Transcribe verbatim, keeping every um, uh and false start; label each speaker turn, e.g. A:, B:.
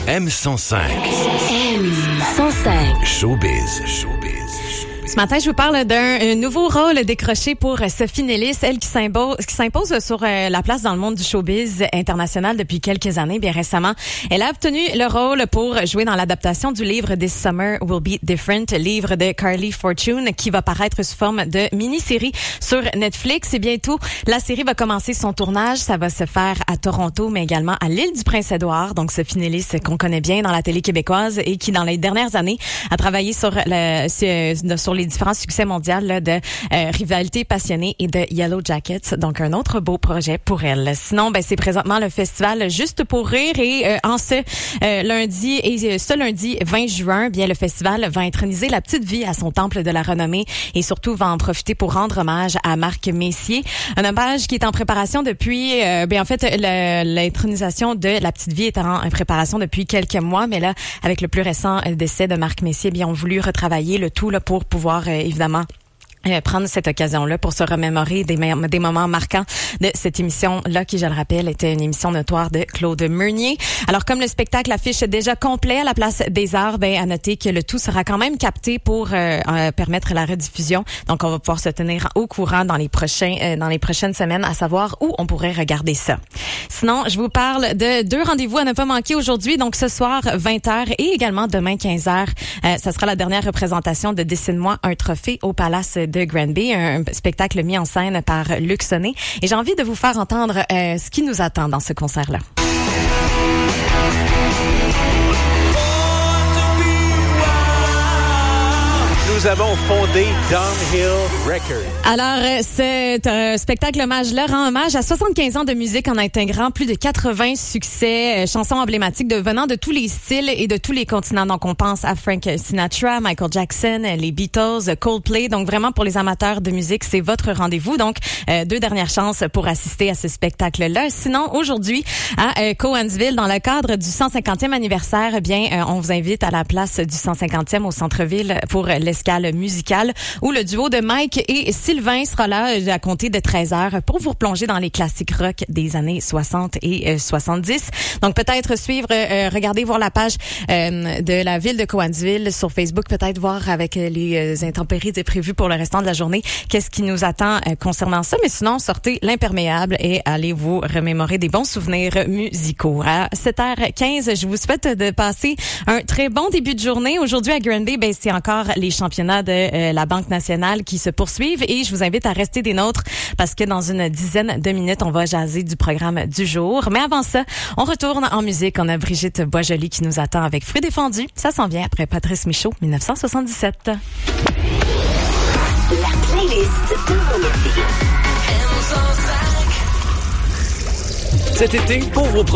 A: M cent cinq.
B: M cent cinq.
A: Showbiz. Showbiz.
C: Ce matin, je vous parle d'un nouveau rôle décroché pour Sophie Nellis, elle qui s'impose, qui s'impose sur la place dans le monde du showbiz international depuis quelques années. Bien récemment, elle a obtenu le rôle pour jouer dans l'adaptation du livre This Summer Will Be Different, livre de Carly Fortune, qui va paraître sous forme de mini-série sur Netflix. Et bientôt, la série va commencer son tournage. Ça va se faire à Toronto, mais également à l'île du Prince-Édouard. Donc, Sophie Nellis, qu'on connaît bien dans la télé québécoise et qui, dans les dernières années, a travaillé sur le, sur les différents succès mondiaux là, de euh, Rivalité passionnée et de Yellow Jackets. Donc, un autre beau projet pour elle. Sinon, ben c'est présentement le festival Juste pour rire et euh, en ce euh, lundi et ce lundi vingt juin, bien le festival va introniser la petite vie à son temple de la renommée et surtout va en profiter pour rendre hommage à Marc Messier. Un hommage qui est en préparation depuis, euh, bien en fait, le, l'intronisation de la petite vie est en, en préparation depuis quelques mois, mais là, avec le plus récent décès de Marc Messier, bien on voulu retravailler le tout là pour pouvoir euh, évidemment Euh, prendre cette occasion-là pour se remémorer des, me- des moments marquants de cette émission-là, qui, je le rappelle, était une émission notoire de Claude Meunier. Alors, comme le spectacle affiche déjà complet à la Place des Arts, ben, à noter que le tout sera quand même capté pour euh, euh, permettre la rediffusion. Donc, on va pouvoir se tenir au courant dans les prochains, euh, dans les prochaines semaines, à savoir où on pourrait regarder ça. Sinon, je vous parle de deux rendez-vous à ne pas manquer aujourd'hui. Donc, ce soir, vingt heures et également demain, quinze heures. Euh, ça sera la dernière représentation de Dessine-moi un trophée au Palace de Granby, un spectacle mis en scène par Luc Sonnet. Et j'ai envie de vous faire entendre euh, ce qui nous attend dans ce concert-là.
D: Nous avons fondé Downhill Records.
C: Alors, c'est un spectacle hommage-là rend hommage à soixante-quinze ans de musique en intégrant plus de quatre-vingts succès, euh, chansons emblématiques de, venant de tous les styles et de tous les continents. Donc, on pense à Frank Sinatra, Michael Jackson, les Beatles, Coldplay. Donc, vraiment, pour les amateurs de musique, c'est votre rendez-vous. Donc, euh, deux dernières chances pour assister à ce spectacle-là. Sinon, aujourd'hui, à euh, Cowansville, dans le cadre du cent cinquantième anniversaire, eh bien, euh, on vous invite à la place du cent cinquantième au centre-ville pour l'escale musicale où le duo de Mike et Sylvain sera là à compter de treize heures pour vous replonger dans les classiques rock des années soixante et euh, soixante-dix. Donc peut-être suivre, euh, regarder, voir la page euh, de la ville de Cowansville sur Facebook, peut-être voir avec les euh, intempéries prévues pour le restant de la journée qu'est-ce qui nous attend euh, concernant ça. Mais sinon, sortez l'imperméable et allez vous remémorer des bons souvenirs musicaux. À sept heures quinze, je vous souhaite de passer un très bon début de journée. Aujourd'hui à Granby, ben c'est encore les championnats de euh, la Banque nationale qui se poursuivent et je vous invite à rester des nôtres parce que dans une dizaine de minutes, on va jaser du programme du jour. Mais avant ça, on retourne en musique. On a Brigitte Boisjoli qui nous attend avec Fruits défendus. Ça s'en vient après Patrice Michaud, dix-neuf cent soixante-dix-sept.
B: La playlist de René.
A: Cet été, pour vos